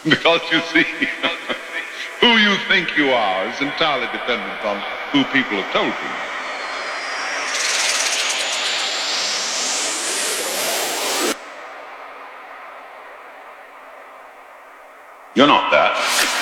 Because you see, who you think you are is entirely dependent on who people have told you. You're not that.